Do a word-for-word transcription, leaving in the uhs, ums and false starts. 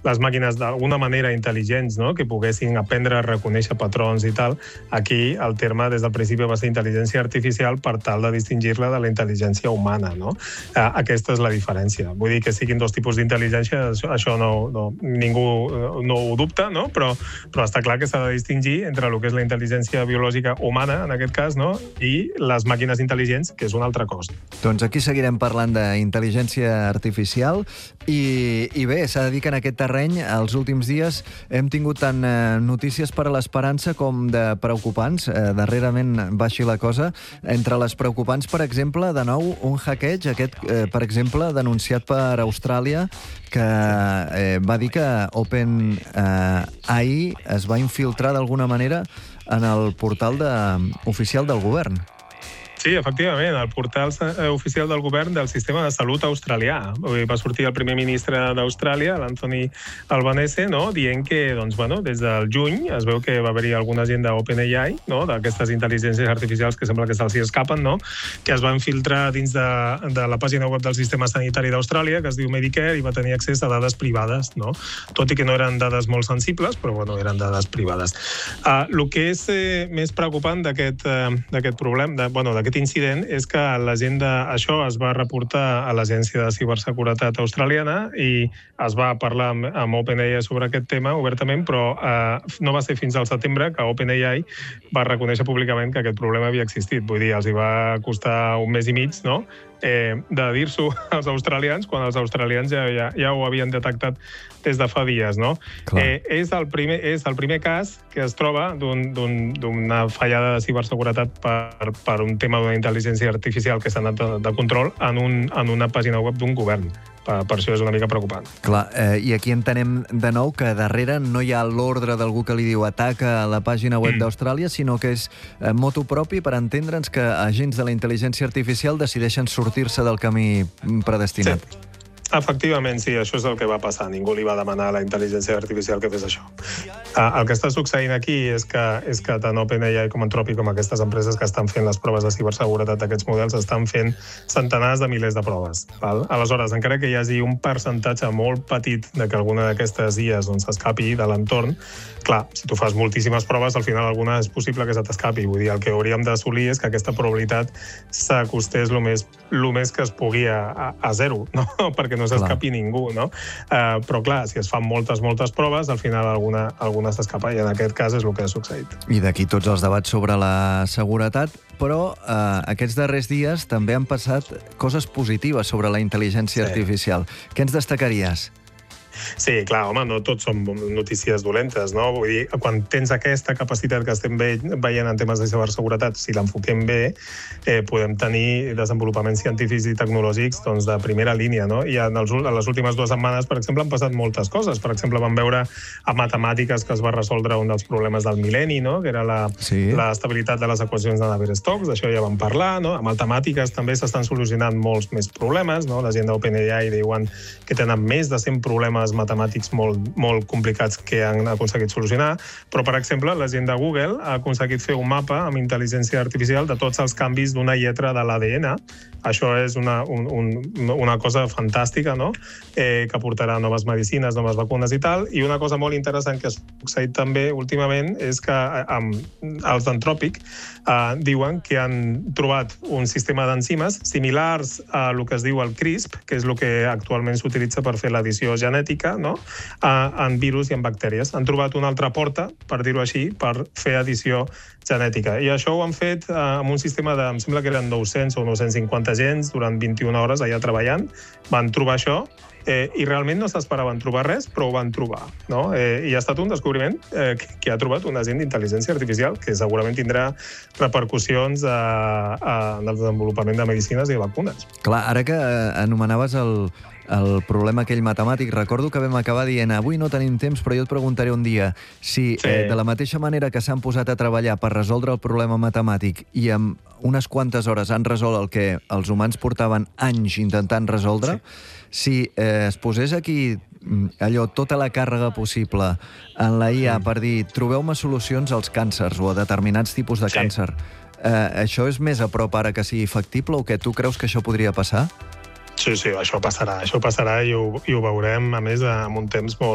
les màquines d'alguna manera intel·ligents, no? Que poguessin aprendre a reconèixer patrons i tal. Aquí el terme des del principi va ser intel·ligència artificial per tal de distingir-la de la intel·ligència humana, no? Eh, aquesta és la diferència. Vull dir que siguin dos tipus d'intel·ligència, això, això no, no, ningú no ho dubta, no? Però, però està clar que s'ha de distingir entre el que és la intel·ligència biològica humana, en aquest cas, no? I les màquines intel·ligents, que és una altra cosa. Doncs aquí seguirem parlant d'intel·ligència artificial i, i bé, s'ha de dir que en aquest terreny els últims dies hem tingut tant eh, notícies per a l'esperança com de preocupants. Eh, darrerament va així la cosa. Entre les preocupants, per exemple, de nou, un hackeig, aquest, eh, per exemple, denunciat per Austràlia, que eh, va dir que OpenAI es va infiltrar d'alguna manera en el portal de, oficial del govern. Sí, efectivament, el portal oficial del govern del sistema de salut australià. Va sortir el primer ministre d'Austràlia, l'Anthony Albanese, no? Dient que, doncs, bueno, des del juny es veu que va haver-hi alguna gent d'OpenAI, no? D'aquestes intel·ligències artificials que sembla que se'ls escapen, no? Que es van filtrar dins de, de la pàgina web del sistema sanitari d'Austràlia, que es diu Medicare, i va tenir accés a dades privades, no? Tot i que no eren dades molt sensibles, però, bueno, eren dades privades. Uh, el que és eh, més preocupant d'aquest uh, d'aquest problema, de, bueno, d'aquest incident, és que la gent de... Això es va reportar a l'Agència de Ciberseguretat australiana i es va parlar amb, amb OpenAI sobre aquest tema obertament, però eh, no va ser fins al setembre que OpenAI va reconèixer públicament que aquest problema havia existit. Vull dir, els hi va costar un mes i mig, no?, eh, de dir-s'ho als australians, quan els australians ja, ja, ja ho havien detectat des de fa dies, no? Eh, és, el primer, és el primer cas que es troba d'una un, un, fallada de ciberseguretat per, per un tema d'una intel·ligència artificial que s'ha anat de, de control en, un, en una pàgina web d'un govern. Per, per això és una mica preocupant. Clar, eh, i aquí entenem de nou que darrere no hi ha l'ordre d'algú que li diu ataca a la pàgina web mm. d'Austràlia, sinó que és eh, motu propi per entendre'ns que agents de la intel·ligència artificial decideixen sortir-se del camí predestinat. Sí. Efectivament, sí, això és el que va passar. Ningú li va demanar a la intel·ligència artificial que fes això. Uh, el que està succeint aquí és que, és que tant OpenAI com Anthropic, com aquestes empreses que estan fent les proves de ciberseguretat d'aquests models, estan fent centenars de milers de proves. Val? Aleshores, encara que hi hagi un percentatge molt petit de que alguna d'aquestes I As doncs, s'escapi de l'entorn, clar, si tu fas moltíssimes proves, al final alguna és possible que se t'escapi. Vull dir, el que hauríem d'assolir és que aquesta probabilitat s'acostés el més, el més que es pugui a, a, a zero, no? Perquè no s'escapi ningú, no? Uh, però, clar, si es fan moltes, moltes proves, al final alguna, alguna s'escapa, i en aquest cas és el que ha succeït. I d'aquí tots els debats sobre la seguretat, però eh, aquests darrers dies també han passat coses positives sobre la intel·ligència sí. artificial. Què ens destacaries? Sí, clar, home, no tots són notícies dolentes, no? Vull dir, quan tens aquesta capacitat que estem veient en temes de ciberseguretat, si l'enfoquem bé, eh, podem tenir desenvolupaments científics i tecnològics doncs, de primera línia, no? I en, els, en les últimes dues setmanes, per exemple, han passat moltes coses. Per exemple, vam veure a matemàtiques que es va resoldre un dels problemes del mil·lenni, no? Que era l'estabilitat sí. de les equacions de Navier-Stokes, d'això ja vam parlar, no? A matemàtiques també s'estan solucionant molts més problemes, no? La gent d'OpenAI diuen que tenen més de cent problemes matemàtics molt, molt complicats que han aconseguit solucionar, però, per exemple, la gent de Google ha aconseguit fer un mapa amb intel·ligència artificial de tots els canvis d'una lletra de l'A D N. Això és una, un, un, una cosa fantàstica, no? Eh, que portarà noves medicines, noves vacunes i tal. I una cosa molt interessant que ha succeït també últimament és que eh, els d'Anthropic eh, diuen que han trobat un sistema d'enzimes similars a el que es diu el CRISP, que és el que actualment s'utilitza per fer l'edició genètica, no? En virus i en bactèries. Han trobat una altra porta, per dir-ho així, per fer edició genètica. I això ho han fet eh, amb un sistema de, em sembla que eren nou-cents o nou-cents cinquanta agents durant vint-i-una hores allà treballant. Van trobar això eh, i realment no s'esperaven trobar res, però ho van trobar, no? Eh, I ha estat un descobriment eh, que ha trobat un agent d'intel·ligència artificial que segurament tindrà repercussions a, a, en el desenvolupament de medicines i vacunes. Clar, ara que anomenaves el, el problema aquell matemàtic, recordo que vam acabar dient avui no tenim temps, però jo et preguntaré un dia si sí. eh, de la mateixa manera que s'han posat a treballar per resoldre el problema matemàtic i amb unes quantes hores han resolt el que els humans portaven anys intentant resoldre, sí. si eh, es posés aquí allò, tota la càrrega possible en la I A per dir trobeu-me solucions als càncers o a determinats tipus de sí. càncer, eh, això és més a prop ara que sigui factible o que tu creus que això podria passar? Sí, sí, això passarà, això passarà i ho, i ho veurem, a més, en un temps molt